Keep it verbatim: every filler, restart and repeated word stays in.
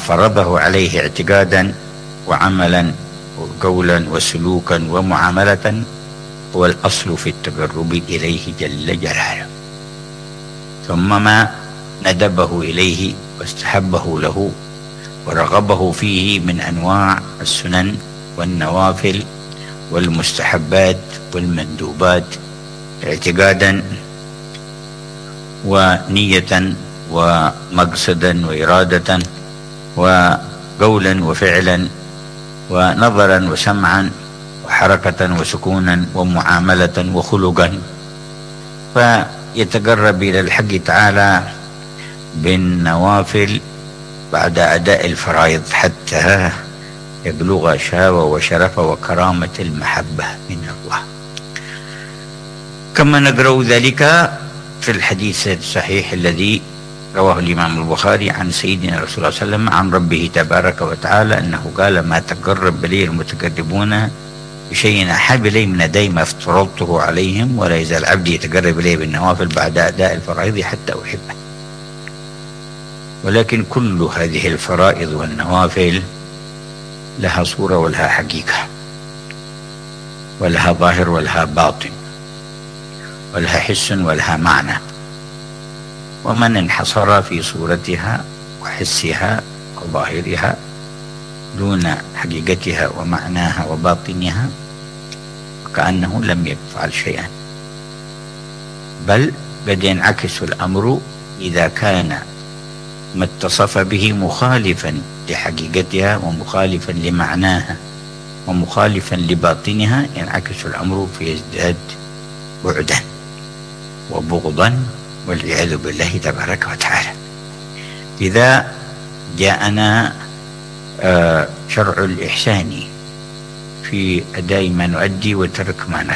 فرضه عليه اعتقادا وعملا وقولا وسلوكا ومعاملة هو الأصل في التقرب إليه جل جلاله، ثم ما ندبه إليه واستحبه له ورغبه فيه من أنواع السنن والنوافل والمستحبات والمندوبات اعتقادا ونية ومقصدا وإرادة وقولا وفعلا ونظرا وسمعا وحركة وسكونا ومعاملة وخلقا، فيتقرب إلى الحق تعالى بالنوافل بعد أداء الفرائض حتى يبلغ شاوة وشرف وكرامة المحبة من الله، كما نقرأ ذلك في الحديث الصحيح الذي رواه الإمام البخاري عن سيدنا رسول الله صلى الله عليه وسلم عن ربه تبارك وتعالى أنه قال: ما تقرب إلي المتقربون بشيء أحب إلي من أداء ما افترضته عليهم، ولا يزال عبدي يتقرب إلي بالنوافل بعد أداء الفرائض حتى أحبه. ولكن كل هذه الفرائض والنوافل لها صورة ولها حقيقة، ولها ظاهر ولها باطن، ولها حس ولها معنى، ومن انحصر في صورتها وحسها وظاهرها دون حقيقتها ومعناها وباطنها كأنه لم يفعل شيئا، بل قد ينعكس الأمر إذا كان ما اتصف به مخالفا لحقيقتها ومخالفا لمعناها ومخالفا لباطنها، ينعكس الأمر فيزداد بعدا وبغضا والعياذ بالله تبارك وتعالى. إذا جاءنا شرع الإحسان في أداء ما نؤدي وترك ما نترك.